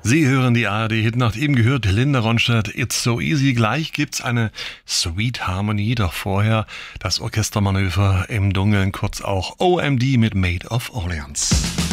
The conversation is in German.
Sie hören die ARD-Hitnacht, eben gehört Linda Ronstadt, It's So Easy. Gleich gibt's eine Sweet Harmony, doch vorher das Orchestermanöver im Dunkeln, kurz auch OMD mit Maid of Orleans.